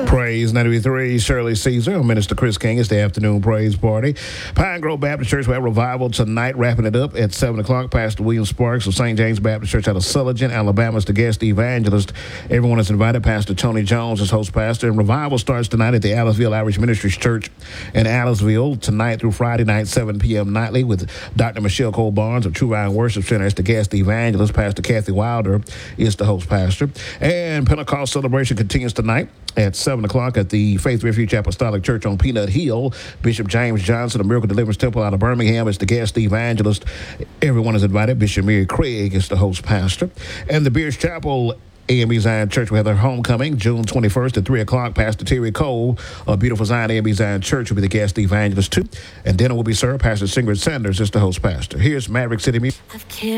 Praise 93, Shirley Caesar, Minister Chris King. It's the afternoon praise party. Pine Grove Baptist Church will have revival tonight, wrapping it up at 7 o'clock. Pastor William Sparks of St. James Baptist Church out of Sullivan, Alabama is the guest evangelist. Everyone is invited. Pastor Tony Jones is host pastor. And revival starts tonight at the Aliceville Irish Ministries Church in Aliceville, tonight through Friday night, 7 p.m. nightly, with Dr. Michelle Cole Barnes of True Vine Worship Center as the guest evangelist. Pastor Kathy Wilder is the host pastor. And Pentecost celebration continues tonight at 7 o'clock at the Faith Refuge Apostolic Church on Peanut Hill. Bishop James Johnson of Miracle Deliverance Temple out of Birmingham is the guest evangelist. Everyone is invited. Bishop Mary Craig is the host pastor. And the Beers Chapel AME Zion Church will have their homecoming June 21st at 3 o'clock. Pastor Terry Cole of Beautiful Zion AME Zion Church will be the guest evangelist too. And dinner will be served. Pastor Singrid Sanders is the host pastor. Here's Maverick City Music.